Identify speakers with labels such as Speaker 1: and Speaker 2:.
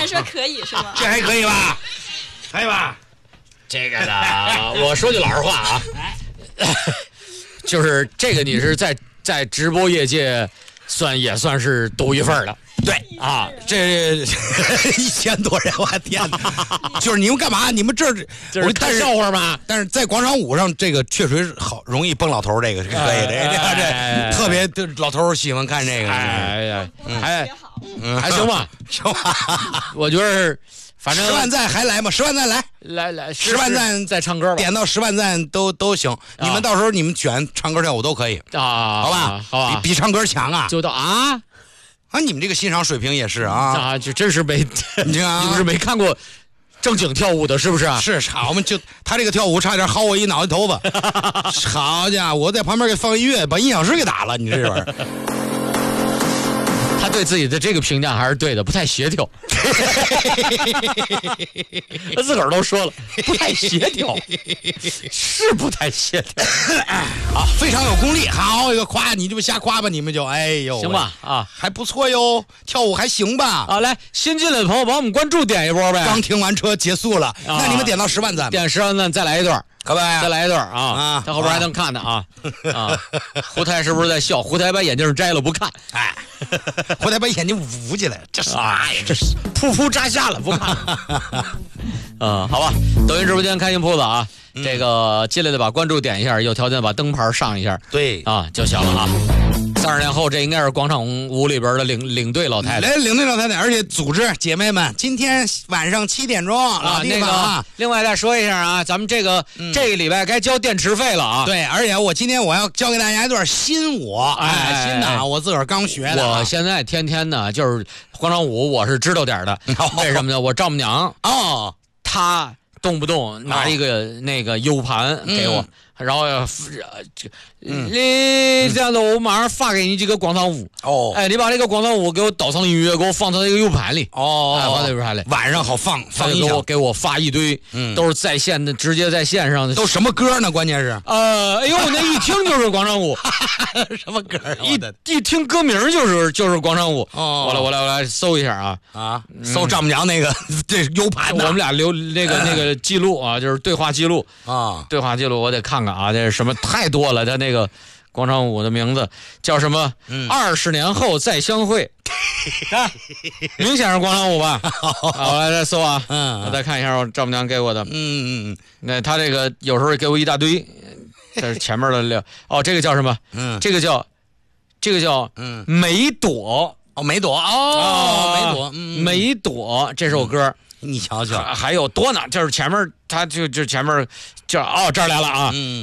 Speaker 1: 还说可以是吗？
Speaker 2: 这还可以吧？可以吧？
Speaker 3: 这个呢，我说句老实话啊，就是这个你是在直播业界也算是独一份的。
Speaker 2: 对
Speaker 3: 啊，
Speaker 2: 这1000多人，我天哪！就是你们干嘛？你们这
Speaker 3: 是看笑话吗？
Speaker 2: 但是在广场舞上，这个确实好容易崩老头，这个是可以的，这特别老头喜欢看这个。
Speaker 3: 哎呀，
Speaker 1: 还
Speaker 3: 行吧，
Speaker 2: 行吧。
Speaker 3: 我觉得反正
Speaker 2: 10万赞还来吗？10万赞
Speaker 3: 来
Speaker 2: 10万赞
Speaker 3: 再唱歌吧，
Speaker 2: 点到10万赞都行。你们到时候你们选唱歌跳舞都可以
Speaker 3: 啊，
Speaker 2: 好吧？
Speaker 3: 好吧，
Speaker 2: 比唱歌强啊！
Speaker 3: 就到啊。
Speaker 2: 你们这个欣赏水平也是啊，
Speaker 3: 就真是没，
Speaker 2: 你
Speaker 3: 们是没看过正经跳舞的，是不是啊？
Speaker 2: 是，我们他这个跳舞差点薅我一脑袋头发，好家伙，我在旁边给放音乐，把音响师给打了，你这玩意儿。
Speaker 3: 他对自己的这个评价还是对的，不太协调。他自个儿都说了，不太协调，是不太协调。
Speaker 2: 好，非常有功力，好一个夸，你就瞎夸吧，你们就哎呦，
Speaker 3: 行吧啊，
Speaker 2: 还不错哟，跳舞还行吧
Speaker 3: 啊，来新进来的朋友帮我们关注点一波呗。
Speaker 2: 刚停完车结束了，那你们点到10万赞，
Speaker 3: 点10万赞再来一段。
Speaker 2: 可拜，
Speaker 3: 再来一段啊！他后边还能看呢啊！胡台是不是在笑？胡台把眼镜摘了不看，
Speaker 2: 哎，胡台把眼睛捂起来，这啥呀？这是
Speaker 3: 噗噗扎瞎了不看。好吧，抖音直播间开心铺子啊，这个进来的把关注点一下，有条件把灯牌上一下，
Speaker 2: 对
Speaker 3: 啊就行了啊。30年后，这应该是广场舞里边的领队老太太，
Speaker 2: 领队老太太，而且组织姐妹们，今天晚上7点钟
Speaker 3: 啊，那个，另外再说一下啊，咱们这个礼拜该交电池费了啊。
Speaker 2: 对，而且我今天我要教给大家一段新舞，新的啊，我自个儿刚学的。
Speaker 3: 我现在天天呢就是广场舞，我是知道点的，为什么呢？我丈母娘她动不动拿一个那个 U 盘给我。然后这样的我马上发给你几个广场舞哎，你把这个广场舞给我导上音乐，给我放到那个 U 盘里放在 U 盘里，
Speaker 2: 晚上好放音响，
Speaker 3: 给我发一堆，都是在线的，直接在线上的，
Speaker 2: 都什么歌呢？关键是
Speaker 3: 哎呦，那一听就是广场舞，
Speaker 2: 什么歌？
Speaker 3: 一听歌名就是广场舞。我来搜一下
Speaker 2: 搜丈母娘那个这 U 盘，
Speaker 3: 我们俩留那个记录啊，就是对话记录对话记录我得看看啊，这是什么太多了，他那个广场舞的名字叫什么？20年后再相会，明显是广场舞吧？我来再搜啊，我再看一下我丈母娘给我的，那他这个有时候给我一大堆，这是前面的料这个叫什么？这个叫梅朵
Speaker 2: 梅朵
Speaker 3: 梅朵这首歌。
Speaker 2: 你瞧瞧，
Speaker 3: 还有多呢？就是前面，他就前面，这儿来了啊！